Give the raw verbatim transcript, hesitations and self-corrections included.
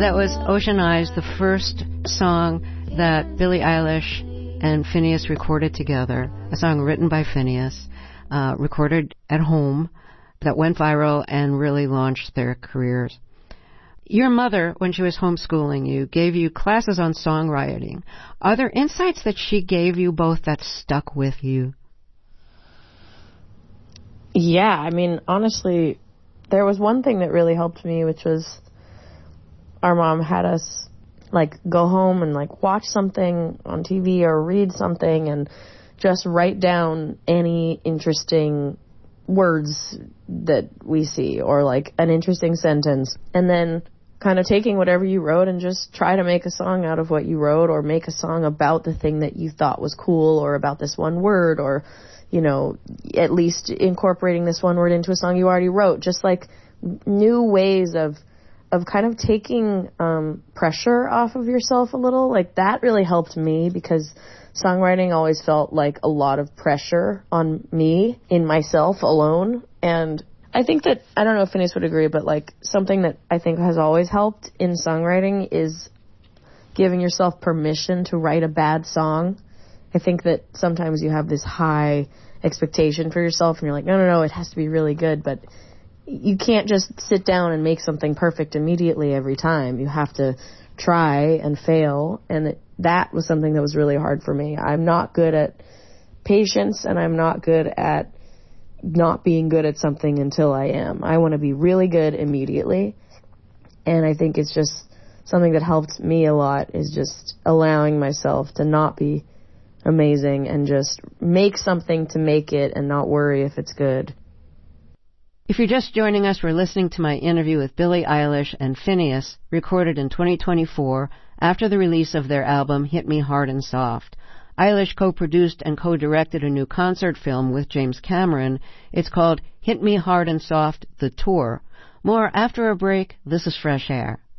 That was Ocean Eyes, the first song that Billie Eilish and Finneas recorded together, a song written by Finneas, uh, recorded at home, that went viral and really launched their careers. Your mother, when she was homeschooling you, gave you classes on songwriting. Are there insights that she gave you both that stuck with you? Yeah, I mean, honestly, there was one thing that really helped me, which was our mom had us, like, go home and, like, watch something on T V or read something and just write down any interesting words that we see or, like, an interesting sentence. And then kind of taking whatever you wrote and just try to make a song out of what you wrote, or make a song about the thing that you thought was cool, or about this one word, or, you know, at least incorporating this one word into a song you already wrote. Just, like, new ways of of kind of taking um, pressure off of yourself a little. Like, that really helped me, because songwriting always felt like a lot of pressure on me in myself alone. And I think that, I don't know if Finneas would agree, but, like, something that I think has always helped in songwriting is giving yourself permission to write a bad song. I think that sometimes you have this high expectation for yourself and you're like, no, no, no, it has to be really good. But you can't just sit down and make something perfect immediately every time. You have to try and fail. And it, that was something that was really hard for me. I'm not good at patience, and I'm not good at not being good at something until I am. I want to be really good immediately. And I think it's just something that helped me a lot, is just allowing myself to not be amazing and just make something to make it and not worry if it's good. If you're just joining us, we're listening to my interview with Billie Eilish and Finneas, recorded in twenty twenty-four after the release of their album Hit Me Hard and Soft. Eilish co-produced and co-directed a new concert film with James Cameron. It's called Hit Me Hard and Soft, The Tour. More after a break. This is Fresh Air.